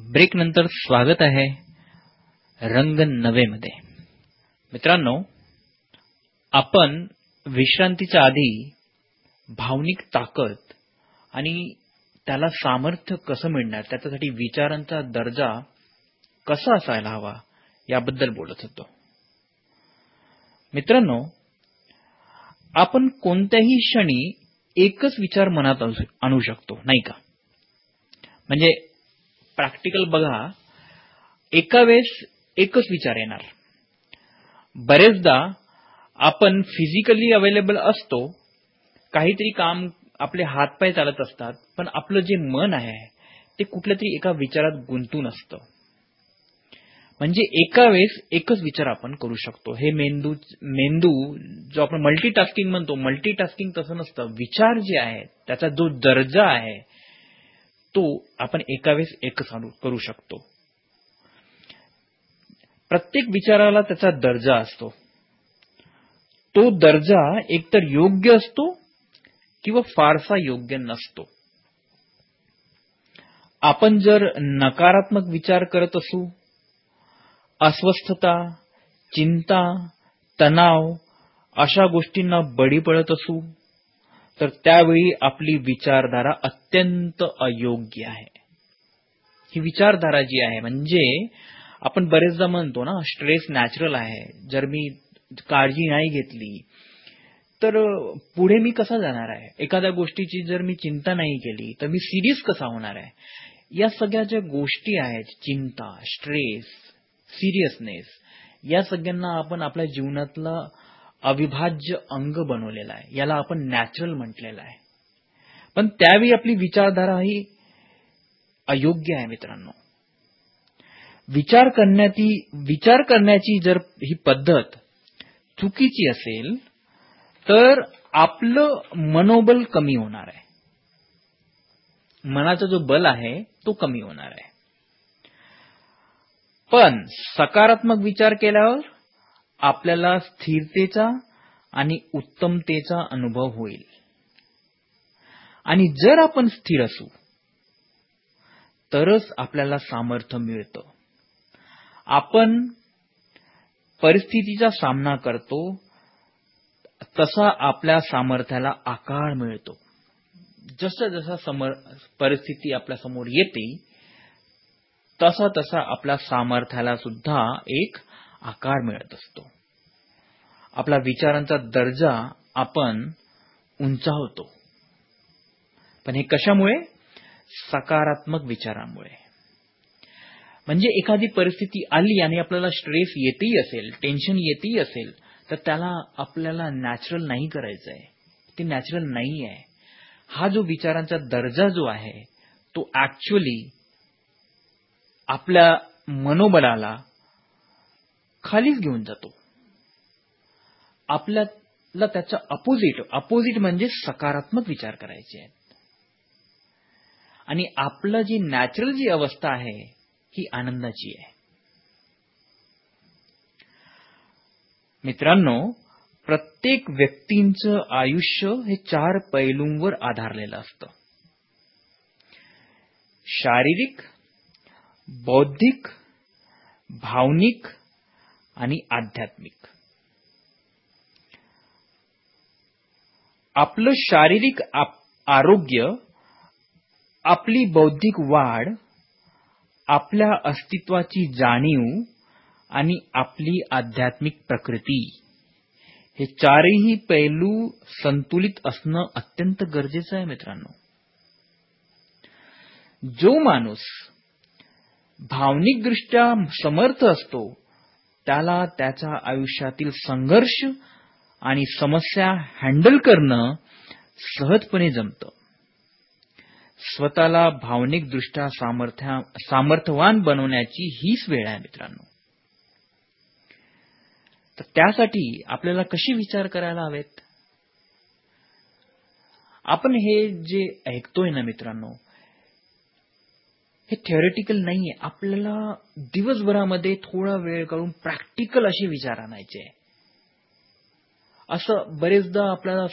Break नंतर स्वागत आहे रंग नवे मध्ये. मित्रांनो, आपण विश्रांतीच्या आधी भावनिक ताकद आणि त्याला सामर्थ्य कसं मिळणार, त्याच्यासाठी विचारांचा दर्जा कसा असायला हवा याबद्दल बोलत होतो. मित्रांनो, आपण कोणत्याही क्षणी एकच विचार मनात आणू शकतो, नाही का? म्हणजे प्रॅक्टिकल बघा, एका वेळेस एकच विचार येणार. बरेचदा आपण फिजिकली अवेलेबल असतो, काहीतरी काम, आपले हातपाय चालत असतात, पण आपलं जे मन आहे ते कुठल्या तरी एका विचारात गुंतून असतं. म्हणजे एका वेळेस एकच विचार आपण करू शकतो. हे मेंदू जो आपण मल्टीटास्किंग म्हणतो, मल्टीटास्किंग तसं नसतं. विचार जे आहे त्याचा जो दर्जा आहे तो आपण एका वेळेस एकच करू शकतो. प्रत्येक विचाराला त्याचा दर्जा असतो. तो दर्जा एकतर योग्य असतो किंवा फारसा योग्य नसतो. आपण जर नकारात्मक विचार करत असू, अस्वस्थता, चिंता, तणाव अशा गोष्टींना बळी पडत असू, तर त्यावेळी आपली विचारधारा अत्यंत अयोग्य आहे. ही विचारधारा जी आहे, म्हणजे आपण बरेचदा म्हणतो ना, स्ट्रेस नॅचरल आहे. जर मी काळजी नाही घेतली तर पुढे मी कसा जाणार आहे? एखाद्या गोष्टीची जर मी चिंता नाही केली तर मी सिरियस कसा होणार आहे? या सगळ्या ज्या गोष्टी आहेत, चिंता, स्ट्रेस, सिरियसनेस, या सगळ्यांना आपण आपल्या जीवनातला अविभाज्य अंग बनवलेला आहे. याला आपण नॅचरल म्हटलेलं आहे. पण त्यावेळी आपली विचारधारा ही अयोग्य आहे. मित्रांनो, विचार करण्याची जर ही पद्धत चुकीची असेल तर आपलं मनोबल कमी होणार आहे. मनाचा जो बल आहे तो कमी होणार आहे. पण सकारात्मक विचार केल्यावर आपल्याला स्थिरतेचा आणि उत्तमतेचा अनुभव होईल. आणि जर आपण स्थिर असू तरच आपल्याला सामर्थ्य मिळतं. आपण परिस्थितीचा सामना करतो तसा आपल्या सामर्थ्याला आकार मिळतो. जसा परिस्थिती आपल्या समोर येते तसा आपल्या सामर्थ्याला सुद्धा एक आकार मिळत असतो. आपला विचारांचा दर्जा आपण उंचावतो. पण हे कशामुळे? सकारात्मक विचारांमुळे. म्हणजे एखादी परिस्थिती आली आणि आपल्याला स्ट्रेस येतही असेल, टेन्शन येतही असेल, तर त्याला आपल्याला नॅचरल नाही करायचं आहे. ते नॅचरल नाही आहे. हा जो विचारांचा दर्जा जो आहे तो ऍक्च्युअली आपल्या मनोबलाला खालीच घेऊन जातो. आपल्याला त्याचा अपोजिट म्हणजे सकारात्मक विचार करायचे आहेत. आणि आपलं जी नॅचरल जी अवस्था आहे ही आनंदाची आहे. मित्रांनो, प्रत्येक व्यक्तींचं आयुष्य हे 4 पैलूंवर आधारलेलं असतं: शारीरिक, बौद्धिक, भावनिक आणि आध्यात्मिक. आपलं शारीरिक आरोग्य, आपली बौद्धिक वाढ, आपल्या अस्तित्वाची जाणीव आणि आपली आध्यात्मिक प्रकृती, हे 4ही पैलू संतुलित असणं अत्यंत गरजेचं आहे. मित्रांनो, जो माणूस भावनिकदृष्ट्या समर्थ असतो त्याला त्याच्या आयुष्यातील संघर्ष आणि समस्या हँडल करणं सहजपणे जमतं. स्वतःला भावनिकदृष्ट्या सामर्थ्यवान बनवण्याची हीच वेळ आहे. मित्रांनो, तर त्यासाठी आपल्याला कशी विचार करायला हवेत? आपण हे जे ऐकतोय ना मित्रांनो, हे थेओरेटिकल नाहीये. आपल्याला दिवसभरामध्ये थोडा वेळ काढून प्रॅक्टिकल असे विचार आणायचे. असं बरेचदा आपल्याला